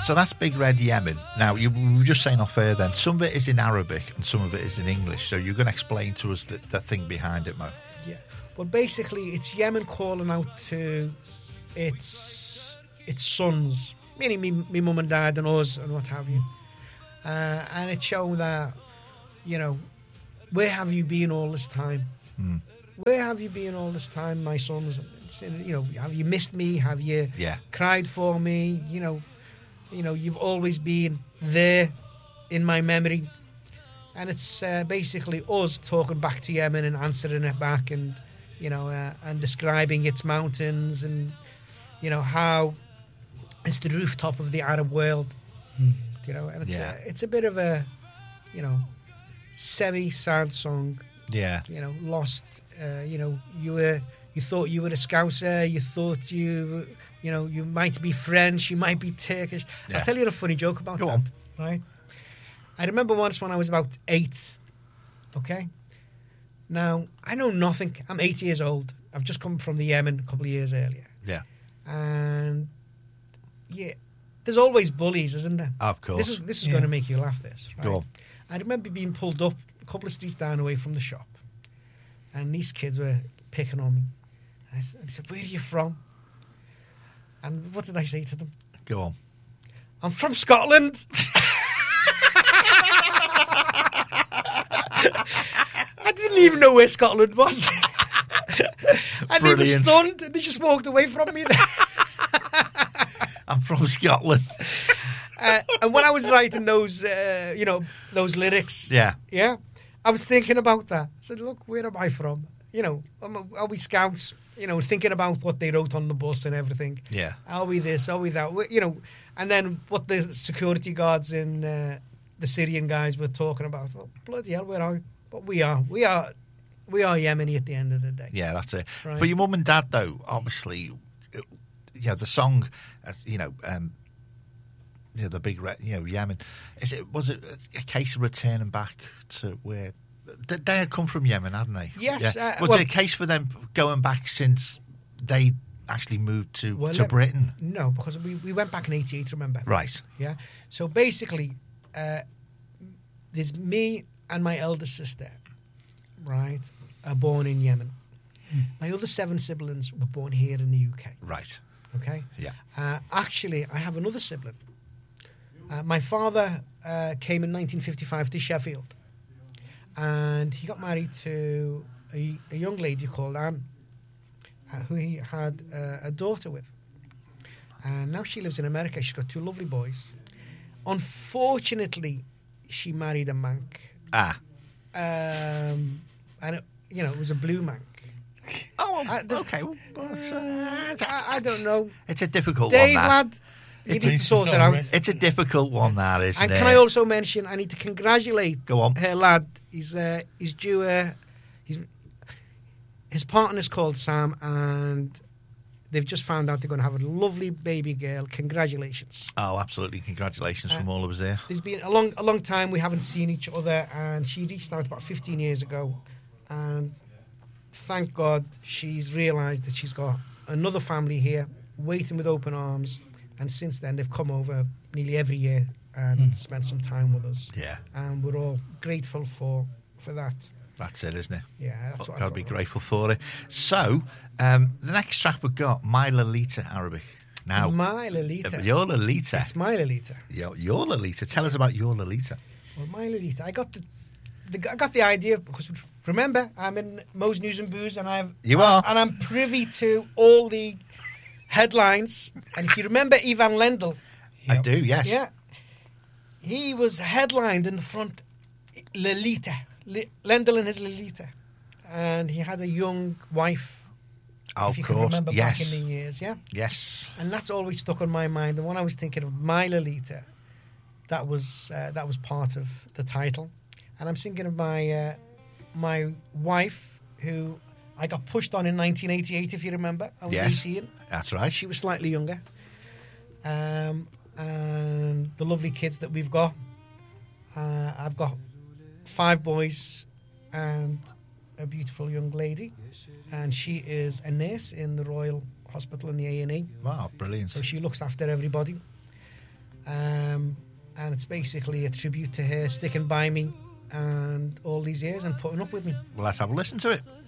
So that's Big Red Yemen. Now, we were just saying off air then, some of it is in Arabic and some of it is in English. So you're going to explain to us the thing behind it, Mo. Yeah. Well, basically, it's Yemen calling out to its sons, meaning me mum and dad and us and what have you. And it's showing that, where have you been all this time? Where have you been all this time, my sons? Have you missed me? Have you cried for me? You've always been there in my memory. And it's basically us talking back to Yemen and answering it back and, and describing its mountains and, how it's the rooftop of the Arab world. And it's a bit of a, semi-sad song. Yeah. Lost. You thought you were a Scouser. You thought you might be French. You might be Turkish. Yeah. I'll tell you a funny joke about that. Right. I remember once when I was about 8. Okay. Now I know nothing. I'm 8 years old. I've just come from the Yemen a couple of years earlier. Yeah. And there's always bullies, isn't there? Of course. This is going to make you laugh. This. Right? Go on. I remember being pulled up a couple of streets down away from the shop, and these kids were picking on me. I said, "Where are you from?" And what did I say to them? Go on. I'm from Scotland. I didn't even know where Scotland was. And they were stunned. They just walked away from me. I'm from Scotland. And when I was writing those, those lyrics, I was thinking about that. I said, "Look, where am I from? Are we Scouts? Thinking about what they wrote on the bus and everything. Yeah. Are we this? Are we that? And then what the security guards and the Syrian guys were talking about. Oh, bloody hell, where are we? But we are Yemeni at the end of the day. Yeah, that's it. Right. For your mum and dad, though, obviously, the song, the Big Red, Yemen. Was it a case of returning back to where they had come from Yemen, hadn't they? Yes. Yeah. Was it a case for them going back since they actually moved to Britain? No, because we went back in '88. Remember? Right. Yeah. So basically, there's me and my elder sister, right, are born in Yemen. My other 7 siblings were born here in the UK. Right. Okay? Yeah. Actually, I have another sibling. My father came in 1955 to Sheffield, and he got married to a young lady called Anne, who he had a daughter with. And now she lives in America. She's got 2 lovely boys. Unfortunately, she married a Manc. And it was a blue Manc. Oh, okay. I don't know. It's a difficult Dave, one, that. lad, you need to sort it out. It's a difficult one, that, isn't it? And can I also mention, I need to congratulate her lad. He's due his partner's called Sam, and they've just found out they're going to have a lovely baby girl. Congratulations. Oh, absolutely. Congratulations from all of us here. It's been a long time we haven't seen each other, and she reached out about 15 years ago, and thank God she's realised that she's got another family here waiting with open arms, and since then they've come over nearly every year and spent some time with us. Yeah. And we're all grateful for that. That's it, isn't it? Yeah, that's what I've got to be grateful for it. So, the next track we've got, My Lolita Arabic. Now, My Lolita. Your Lolita. It's My Lolita. Your Lolita. Tell us about Your Lolita. Well, My Lolita. I got the idea because, remember, I'm in Mo's News and Booze, and I'm privy to all the headlines. And if you remember Ivan Lendl, I do, yes. Yeah, he was headlined in the front, Lolita, Lendl and his Lolita, and he had a young wife. Oh, if you of course, can remember yes. back in the years, yeah, yes. And that's always stuck on my mind. And when I was thinking of My Lolita, that was part of the title. And I'm thinking of my wife, who I got pushed on in 1988, if you remember. I was 18. That's right. She was slightly younger. And the lovely kids that we've got. I've got 5 boys and a beautiful young lady. And she is a nurse in the Royal Hospital in the A&E. Wow, brilliant. So she looks after everybody. it's basically a tribute to her sticking by me and all these years and putting up with me. Well, let's have a listen to it.